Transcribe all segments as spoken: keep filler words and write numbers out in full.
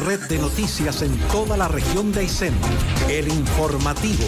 red de noticias en toda la región de Aysén. El Informativo.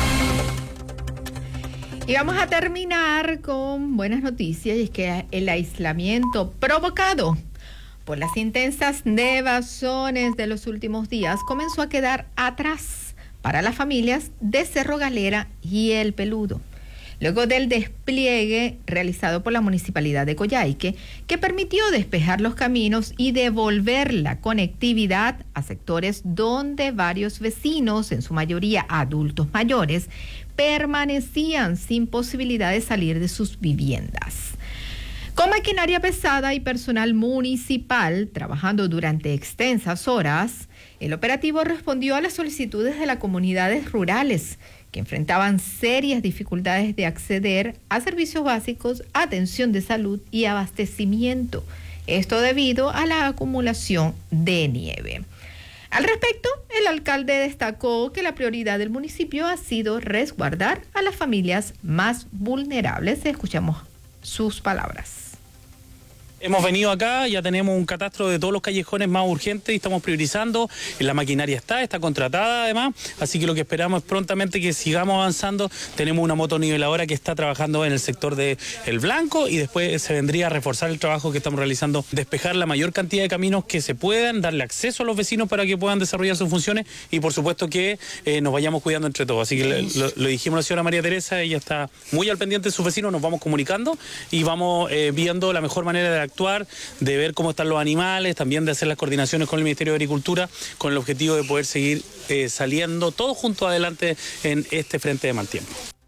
Y vamos a terminar con buenas noticias, y es que el aislamiento provocado por las intensas nevazones de los últimos días comenzó a quedar atrás para las familias de Cerro Galera y El Peludo, luego del despliegue realizado por la Municipalidad de Coyhaique, que permitió despejar los caminos y devolver la conectividad a sectores donde varios vecinos, en su mayoría adultos mayores, permanecían sin posibilidad de salir de sus viviendas. Con maquinaria pesada y personal municipal trabajando durante extensas horas, el operativo respondió a las solicitudes de las comunidades rurales, que enfrentaban serias dificultades de acceder a servicios básicos, atención de salud y abastecimiento. Esto debido a la acumulación de nieve. Al respecto, el alcalde destacó que la prioridad del municipio ha sido resguardar a las familias más vulnerables. Escuchamos sus palabras. Hemos venido acá, ya tenemos un catastro de todos los callejones más urgentes y estamos priorizando. La maquinaria está, está contratada además, así que lo que esperamos es prontamente que sigamos avanzando. Tenemos una motoniveladora que está trabajando en el sector de El Blanco y después se vendría a reforzar el trabajo que estamos realizando, despejar la mayor cantidad de caminos que se puedan, darle acceso a los vecinos para que puedan desarrollar sus funciones y por supuesto que eh, nos vayamos cuidando entre todos. Así que le, lo, lo dijimos a la señora María Teresa, ella está muy al pendiente de sus vecinos, nos vamos comunicando y vamos eh, viendo la mejor manera de actuar, de ver cómo están los animales, también de hacer las coordinaciones con el Ministerio de Agricultura, con el objetivo de poder seguir eh, saliendo todos juntos adelante en este frente de mal tiempo.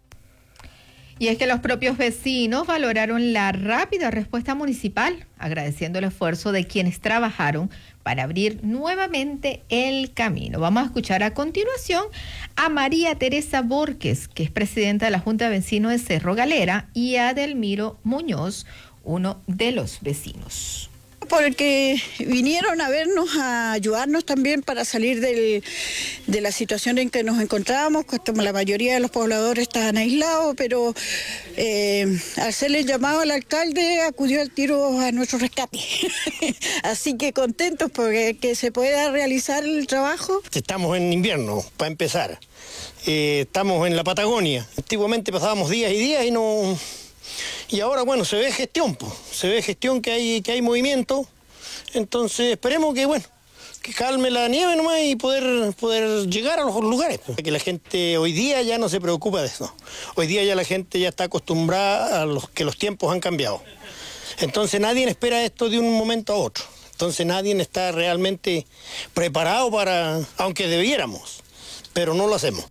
Y es que los propios vecinos valoraron la rápida respuesta municipal, agradeciendo el esfuerzo de quienes trabajaron para abrir nuevamente el camino. Vamos a escuchar a continuación a María Teresa Borges, que es presidenta de la Junta de Vecinos de Cerro Galera, y a Delmiro Muñoz, uno de los vecinos. Porque vinieron a vernos, a ayudarnos también para salir del, de la situación en que nos encontrábamos, como la mayoría de los pobladores estaban aislados, pero eh, al hacerle el llamado al alcalde acudió al tiro a nuestro rescate. Así que contentos porque que se pueda realizar el trabajo. Estamos en invierno, para empezar. Eh, estamos en la Patagonia. Antiguamente pasábamos días y días y no... Y ahora, bueno, se ve gestión, pues, se ve gestión que hay, que hay movimiento, entonces esperemos que, bueno, que calme la nieve nomás y poder, poder llegar a los lugares. Pues. Que la gente hoy día ya no se preocupa de eso, hoy día ya la gente ya está acostumbrada a los, que los tiempos han cambiado, entonces nadie espera esto de un momento a otro, entonces nadie está realmente preparado para, aunque debiéramos, pero no lo hacemos.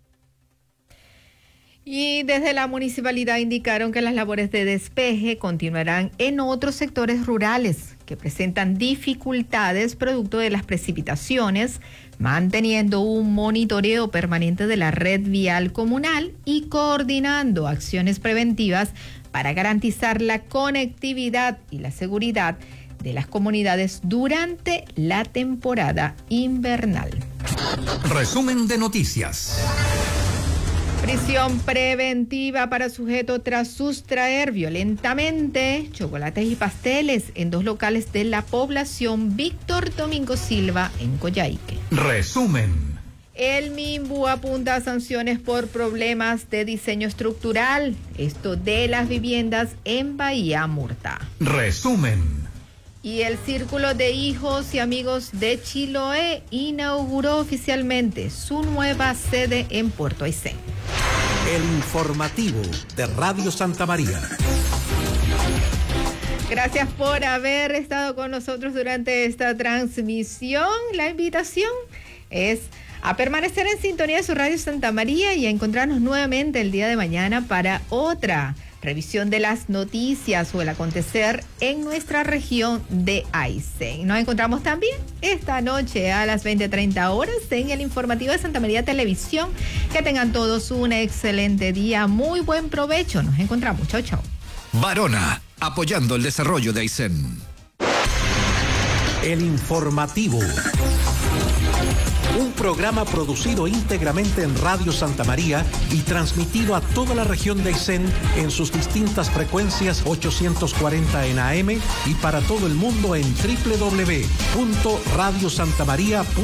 Y desde la municipalidad indicaron que las labores de despeje continuarán en otros sectores rurales que presentan dificultades producto de las precipitaciones, manteniendo un monitoreo permanente de la red vial comunal y coordinando acciones preventivas para garantizar la conectividad y la seguridad de las comunidades durante la temporada invernal. Resumen de noticias. Prisión preventiva para sujeto tras sustraer violentamente chocolates y pasteles en dos locales de la población Víctor Domingo Silva en Coyhaique. Resumen. El MIMBU apunta a sanciones por problemas de diseño estructural, esto de las viviendas en Bahía Murta. Resumen. Y el Círculo de Hijos y Amigos de Chiloé inauguró oficialmente su nueva sede en Puerto Aysén. El Informativo de Radio Santa María. Gracias por haber estado con nosotros durante esta transmisión. La invitación es a permanecer en sintonía de su Radio Santa María y a encontrarnos nuevamente el día de mañana para otra revisión de las noticias o el acontecer en nuestra región de Aysén. Nos encontramos también esta noche a las veinte treinta horas en el Informativo de Santa María Televisión. Que tengan todos un excelente día, muy buen provecho. Nos encontramos. Chau, chau. Varona, apoyando el desarrollo de Aysén. El Informativo. Un programa producido íntegramente en Radio Santa María y transmitido a toda la región de Aysén en sus distintas frecuencias ochocientos cuarenta en A M y para todo el mundo en doble u doble u doble u punto radio santa maría punto com.